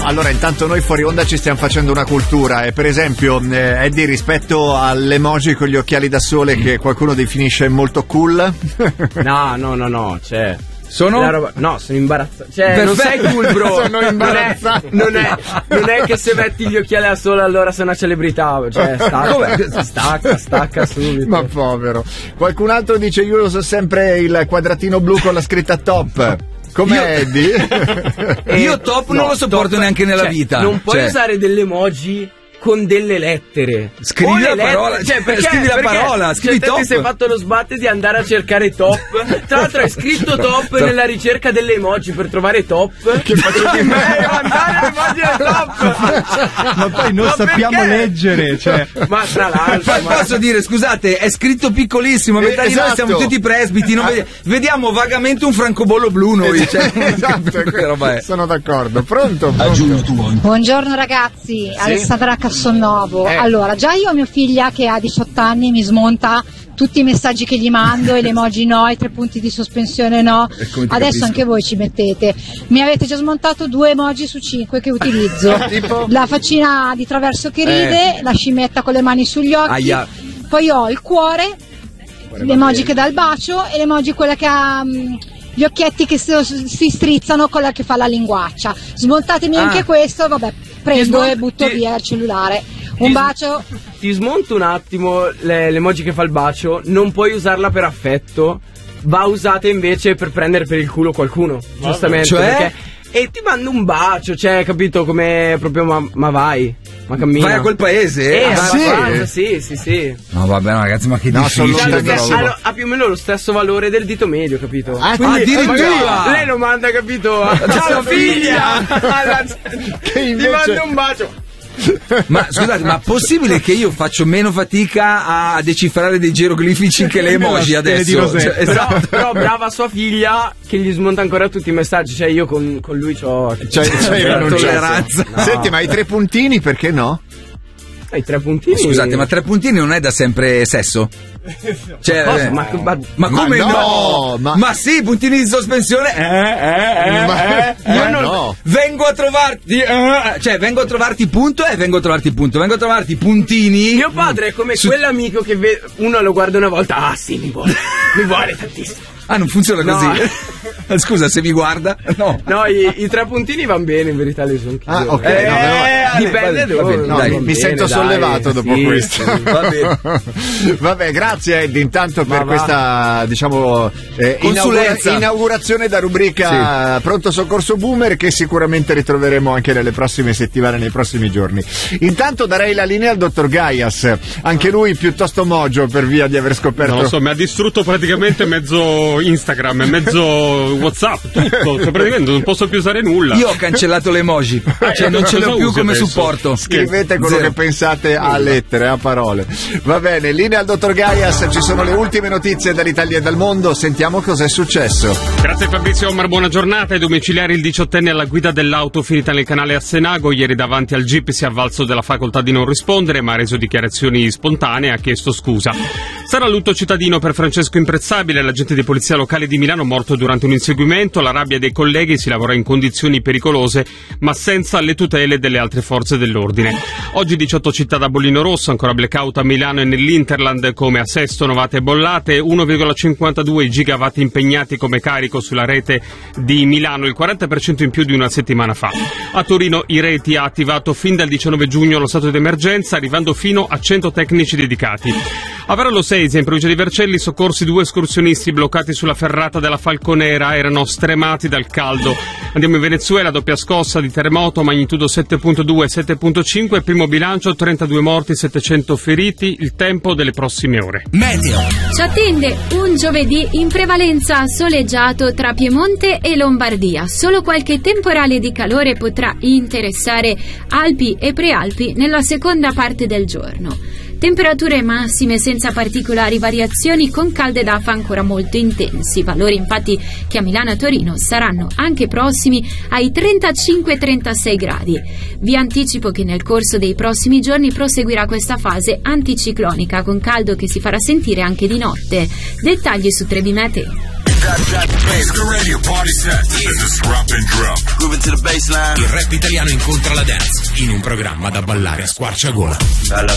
allora intanto noi fuori onda ci stiamo facendo una cultura e per esempio Eddie, rispetto all'emoji con gli occhiali da sole che qualcuno definisce molto cool. No, cioè sono imbarazzato. Cioè, non sei cool, bro. Sono imbarazzato. Non è che se metti gli occhiali da sole allora sei una celebrità. Cioè, stacca subito. Ma povero. Qualcun altro dice: io uso sempre il quadratino blu con la scritta top. Com'è, Eddie? Io top non lo sopporto neanche nella vita. Non puoi usare delle emoji con delle lettere. Scrivi la parola, scrivi la parola, scrivi top. Ti sei fatto lo sbatte di andare a cercare top. Tra l'altro hai scritto top nella ricerca delle emoji per trovare top. Che facevi mandare l'emoji al top. Ma poi non sappiamo leggere, cioè. Ma tra l'altro, posso dire, scusate, è scritto piccolissimo, metà di noi siamo tutti presbiti, vediamo vagamente un francobollo blu noi, esatto, che roba è. Sono d'accordo. Pronto? Buongiorno ragazzi, Alessandra Cassonnovo. Allora, già io ho mia figlia che ha 18 anni mi smonta tutti i messaggi che gli mando e le emoji no, i 3 punti di sospensione no. Adesso anche voi ci mettete. Mi avete già smontato 2 emoji su 5 che utilizzo. La faccina di traverso che ride, la scimmietta con le mani sugli occhi. Poi ho il cuore, l'emoji che dà il bacio e l'emoji quella che ha gli occhietti che si strizzano, quella che fa la linguaccia. Smontatemi anche questo, vabbè, prendo e butto via il cellulare. Un bacio. Ti smonto un attimo l'emoji che fa il bacio, non puoi usarla per affetto, va usata invece per prendere per il culo qualcuno, giustamente. Cioè? Perché, e ti mando un bacio, cioè, capito, come proprio ma vai. Ma cammina. Vai a quel paese? Sì. No, vabbè, no, ragazzi, ma che difficile. Ha più o meno lo stesso valore del dito medio, capito? Addirittura! Lei lo manda, capito? Ciao figlia! Che invece... Ti mando un bacio. Ma scusate, ma possibile che io faccio meno fatica a decifrare dei geroglifici che le emoji adesso? Però brava sua figlia che gli smonta ancora tutti i messaggi. Cioè io con lui c'ho tolleranza. No. Senti, ma i 3 puntini perché no? I 3 puntini. Scusate, ma 3 puntini non è da sempre sesso? Cioè, ma come no? Ma sì, puntini di sospensione. Vengo a trovarti. Vengo a trovarti punto e vengo a trovarti punto. Vengo a trovarti puntini. Mio padre è come quell'amico che uno lo guarda una volta. Ah sì, mi vuole tantissimo. Ah, non funziona così? Scusa, se mi guarda? No, i 3 puntini vanno bene, in verità li sono chiusi. Ok, dipende dove. Mi sento sollevato dopo questo. Sì, va bene. Vabbè, grazie Eddie intanto per questa, diciamo, inaugurazione da rubrica Pronto Soccorso Boomer, che sicuramente ritroveremo anche nelle prossime settimane, nei prossimi giorni. Intanto darei la linea al dottor Gaias, anche lui piuttosto mogio per via di aver scoperto. Non so, mi ha distrutto praticamente mezzo Instagram, mezzo WhatsApp, tutto, cioè praticamente non posso più usare nulla. Io ho cancellato le emoji, cioè non ce l'ho più come adesso? Supporto. Scrivete quello che pensate a lettere, a parole. Va bene, linea al dottor Gaias, ci sono le ultime notizie dall'Italia e dal mondo, sentiamo cos'è successo. Grazie Fabrizio Omar, buona giornata. Ai domiciliari il 18enne alla guida dell'auto finita nel canale Assenago, ieri davanti al GIP si è avvalso della facoltà di non rispondere, ma ha reso dichiarazioni spontanee e ha chiesto scusa. Sarà lutto cittadino per Francesco Imprezzabile, l'agente di polizia locale di Milano morto durante un inseguimento. La rabbia dei colleghi, si lavora in condizioni pericolose ma senza le tutele delle altre forze dell'ordine. Oggi 18 città da bollino rosso, ancora blackout a Milano e nell'Interland come a Sesto, Novate e Bollate, 1,52 gigawatt impegnati come carico sulla rete di Milano, il 40% in più di una settimana fa. A Torino i Reti ha attivato fin dal 19 giugno lo stato d'emergenza, arrivando fino a 100 tecnici dedicati. A Varallo Seisia, in provincia di Vercelli, soccorsi 2 escursionisti bloccati sulla ferrata della Falconera, erano stremati dal caldo. Andiamo in Venezuela, doppia scossa di terremoto, magnitudo 7.2 e 7.5, primo bilancio, 32 morti, 700 feriti, il tempo delle prossime ore. Meteo. Ci attende un giovedì in prevalenza soleggiato tra Piemonte e Lombardia. Solo qualche temporale di calore potrà interessare Alpi e Prealpi nella seconda parte del giorno. Temperature massime senza particolari variazioni, con calde d'afa ancora molto intensi, valori infatti che a Milano e Torino saranno anche prossimi ai 35-36 gradi. Vi anticipo che nel corso dei prossimi giorni proseguirà questa fase anticiclonica, con caldo che si farà sentire anche di notte. Dettagli su Trebi Meteo. Radio party set. This is Drop and Drop. Grooving to the baseline. Il rap italiano incontra la dance in un programma da ballare a squarciagola. Bella